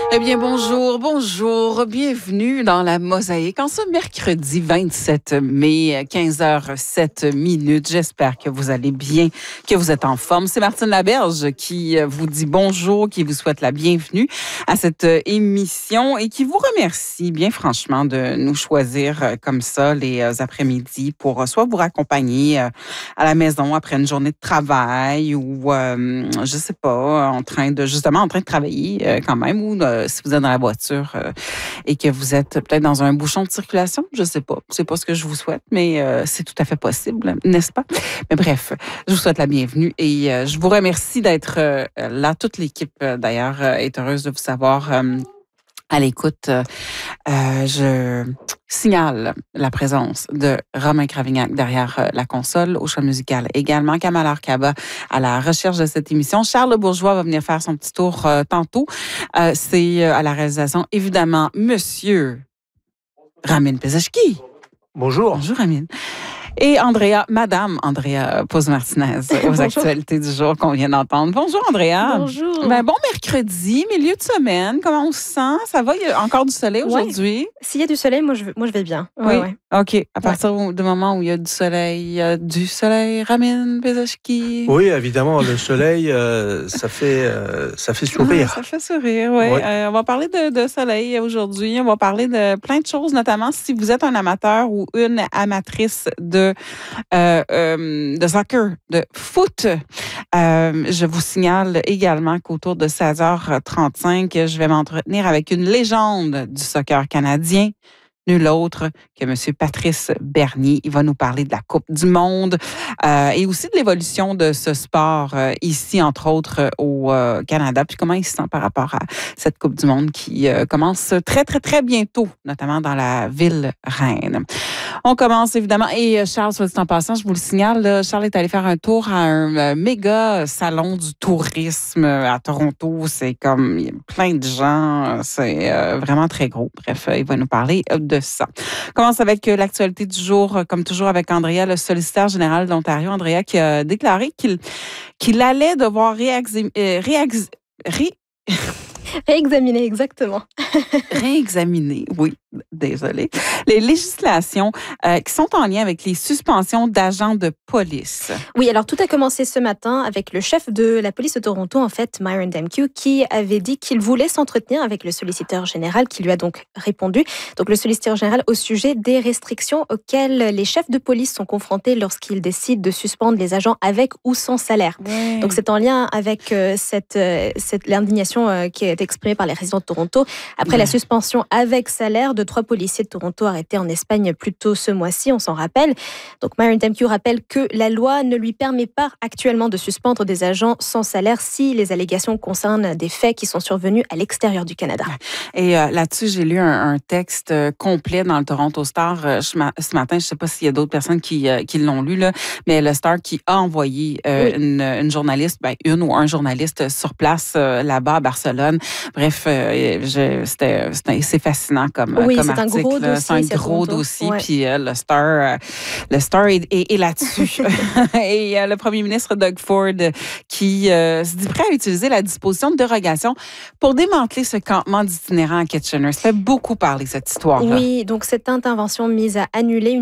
Eh bien, bonjour, bienvenue dans la Mosaïque en ce mercredi 27 mai, 15h07. J'espère que vous allez bien, que vous êtes en forme. C'est Martine Laberge qui vous dit bonjour, qui vous souhaite la bienvenue à cette émission et qui vous remercie bien franchement de nous choisir comme ça les après-midi pour soit vous raccompagner à la maison après une journée de travail ou, je sais pas, en train de travailler quand même ou si vous êtes dans la voiture et que vous êtes peut-être dans un bouchon de circulation, je sais pas. C'est pas ce que je vous souhaite, mais c'est tout à fait possible, n'est-ce pas? Mais bref, je vous souhaite la bienvenue et je vous remercie d'être là. Toute l'équipe, d'ailleurs, est heureuse de vous savoir à l'écoute. Je signale la présence de Romain Cravignac derrière la console, au choix musical également. Kamal Arkaba à la recherche de cette émission. Charles Bourgeois va venir faire son petit tour tantôt. C'est à la réalisation, évidemment, Monsieur Ramin Pezeshki. Bonjour. Bonjour, Ramin. Et Madame Andrea Pose-Martinez, aux actualités du jour qu'on vient d'entendre. Bonjour, Andrea. Bonjour. Bon mercredi, milieu de semaine. Comment on se sent? Ça va? Il y a encore du soleil aujourd'hui? Ouais. S'il y a du soleil, moi, je vais bien. Oui. Ouais. OK. À partir du moment où il y a du soleil, Ramin Pezeshki. Oui, évidemment, le soleil, ça fait sourire. Ça fait sourire, oui. Ouais. On va parler de soleil aujourd'hui. On va parler de plein de choses, notamment si vous êtes un amateur ou une amatrice de soccer, de foot. Je vous signale également qu'autour de 16h35, je vais m'entretenir avec une légende du soccer canadien. Nul autre que M. Patrice Bernier. Il va nous parler de la Coupe du monde et aussi de l'évolution de ce sport ici, entre autres, au Canada. Puis comment il se sent par rapport à cette Coupe du monde qui commence très, très, très bientôt, notamment dans la ville reine. On commence évidemment. Et Charles, soit dit en passant, je vous le signale, là, Charles est allé faire un tour à un méga salon du tourisme à Toronto. C'est comme, il y a plein de gens. C'est vraiment très gros. Bref, il va nous parler de ça. On commence avec l'actualité du jour, comme toujours avec Andrea, le solliciteur général de l'Ontario. Andrea qui a déclaré qu'il allait devoir réexaminer, exactement. Réexaminer, oui, désolé. Les législations qui sont en lien avec les suspensions d'agents de police. Oui, alors tout a commencé ce matin avec le chef de la police de Toronto, en fait, Myron Demkiw, qui avait dit qu'il voulait s'entretenir avec le solliciteur général, qui lui a donc répondu. Donc le solliciteur général au sujet des restrictions auxquelles les chefs de police sont confrontés lorsqu'ils décident de suspendre les agents avec ou sans salaire. Oui. Donc c'est en lien avec l'indignation qui est exprimée par les résidents de Toronto après la suspension avec salaire de 3 policiers de Toronto arrêtés en Espagne plus tôt ce mois-ci, on s'en rappelle. Donc Myron Demkiw rappelle que la loi ne lui permet pas actuellement de suspendre des agents sans salaire si les allégations concernent des faits qui sont survenus à l'extérieur du Canada. Et là-dessus, j'ai lu un texte complet dans le Toronto Star ce matin. Je ne sais pas s'il y a d'autres personnes qui l'ont lu, là, mais le Star qui a envoyé une journaliste, une ou un journaliste sur place là-bas à Barcelone. Bref, c'est fascinant comme article. C'est un gros dossier. C'est un gros dossier. Ouais. Puis le Star est là-dessus. Et le premier ministre Doug Ford qui se dit prêt à utiliser la disposition de dérogation pour démanteler ce campement d'itinérants à Kitchener. Ça fait beaucoup parler, cette histoire-là. Oui, donc cette intervention mise à annuler